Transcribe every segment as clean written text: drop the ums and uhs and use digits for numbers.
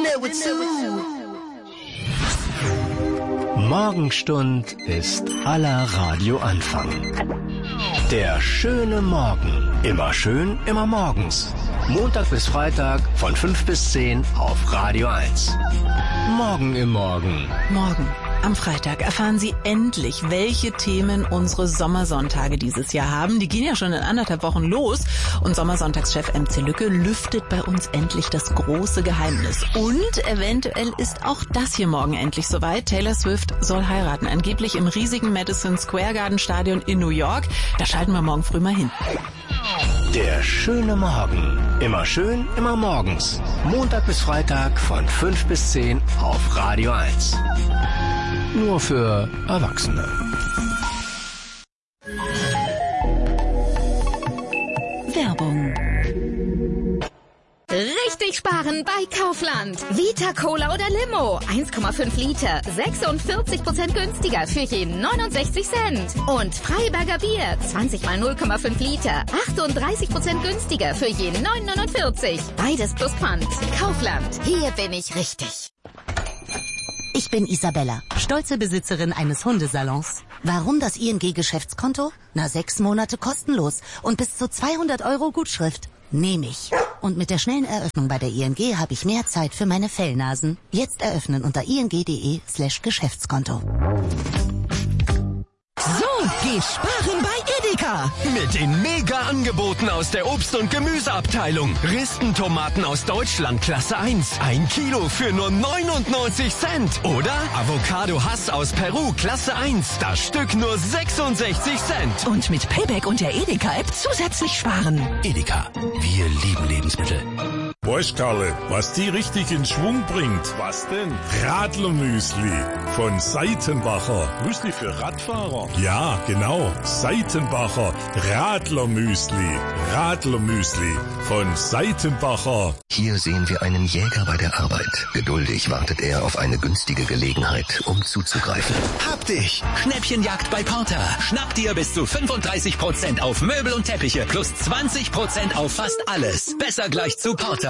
Morgenstund ist aller Radioanfang. Der schöne Morgen. Immer schön, immer morgens. Montag bis Freitag von 5 bis 10 auf Radio 1. Morgen im Morgen. Morgen. Am Freitag erfahren Sie endlich, welche Themen unsere Sommersonntage dieses Jahr haben. Die gehen ja schon in 1,5 Wochen los. Und Sommersonntagschef MC Lücke lüftet bei uns endlich das große Geheimnis. Und eventuell ist auch das hier morgen endlich soweit. Taylor Swift soll heiraten. Angeblich im riesigen Madison Square Garden Stadion in New York. Da schalten wir morgen früh mal hin. Der schöne Morgen. Immer schön, immer morgens. Montag bis Freitag von 5 bis 10 auf Radio 1. Nur für Erwachsene. Werbung. Richtig sparen bei Kaufland. Vita Cola oder Limo. 1,5 Liter. 46% günstiger für jeden 69 Cent. Und Freiberger Bier. 20 mal 0,5 Liter. 38% günstiger für jeden 9,49. Beides plus Pfand. Kaufland. Hier bin ich richtig. Ich bin Isabella, stolze Besitzerin eines Hundesalons. Warum das ING-Geschäftskonto? 6 Monate kostenlos und bis zu 200 € Gutschrift. Nehme ich. Und mit der schnellen Eröffnung bei der ING habe ich mehr Zeit für meine Fellnasen. Jetzt eröffnen unter ing.de/Geschäftskonto. So geht sparen bei Edeka. Mit den Mega-Angeboten aus der Obst- und Gemüseabteilung. Ristentomaten aus Deutschland Klasse 1. 1 Kilo für nur 99 Cent. Oder Avocado Hass aus Peru Klasse 1. Das Stück nur 66 Cent. Und mit Payback und der Edeka-App zusätzlich sparen. Edeka. Wir lieben Lebensmittel. Weißt Karle, was die richtig in Schwung bringt? Was denn? Radlermüsli von Seitenbacher. Müsli für Radfahrer? Ja, genau. Seitenbacher Radlermüsli. Radlermüsli von Seitenbacher. Hier sehen wir einen Jäger bei der Arbeit. Geduldig wartet er auf eine günstige Gelegenheit, um zuzugreifen. Hab dich! Schnäppchenjagd bei Porter. Schnapp dir bis zu 35% auf Möbel und Teppiche plus 20% auf fast alles. Besser gleich zu Porter.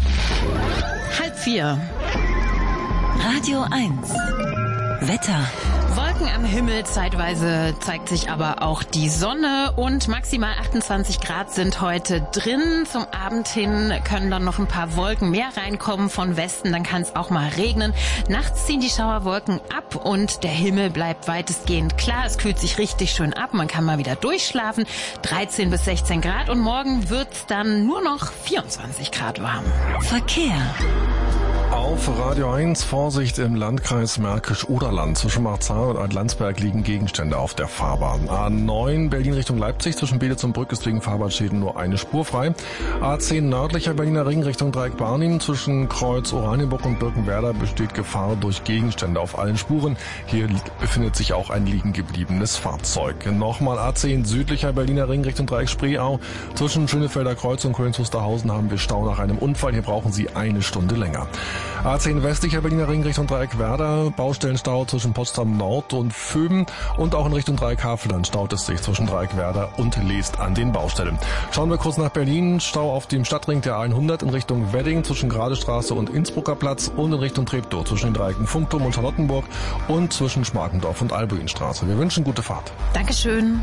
3:30. Radio 1. Wetter. Wolken am Himmel, zeitweise zeigt sich aber auch die Sonne und maximal 28 Grad sind heute drin. Zum Abend hin können dann noch ein paar Wolken mehr reinkommen von Westen, dann kann es auch mal regnen. Nachts ziehen die Schauerwolken ab und der Himmel bleibt weitestgehend klar. Es kühlt sich richtig schön ab, man kann mal wieder durchschlafen. 13 bis 16 Grad und morgen wird's dann nur noch 24 Grad warm. Verkehr. Auf Radio 1 Vorsicht im Landkreis Märkisch-Oderland. Zwischen Marzahn und Alt-Landsberg liegen Gegenstände auf der Fahrbahn. A9 Berlin Richtung Leipzig zwischen Beelitz und Brück ist wegen Fahrbahnschäden nur eine Spur frei. A10 nördlicher Berliner Ring Richtung Dreieck Barnim zwischen Kreuz Oranienburg und Birkenwerder besteht Gefahr durch Gegenstände auf allen Spuren. Hier befindet sich auch ein liegen gebliebenes Fahrzeug. Nochmal A10 südlicher Berliner Ring Richtung Dreieck Spreeau. Zwischen Schönefelder Kreuz und Köln-Wusterhausen haben wir Stau nach einem Unfall. Hier brauchen Sie eine Stunde länger. A10 westlicher Berliner Ring Richtung Dreieck Werder, Baustellenstau zwischen Potsdam Nord und Föben und auch in Richtung Dreieck Havelland staut es sich zwischen Dreieck Werder und Leest an den Baustellen. Schauen wir kurz nach Berlin, Stau auf dem Stadtring der 100 in Richtung Wedding zwischen Gradestraße und Innsbrucker Platz und in Richtung Treptow zwischen den Dreiecken Funkturm und Charlottenburg und zwischen Schmarkendorf und Albuinstraße. Wir wünschen gute Fahrt. Dankeschön.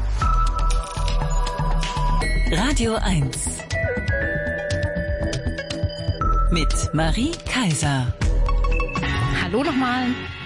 Radio 1. Mit Marie Kaiser. Hallo nochmal.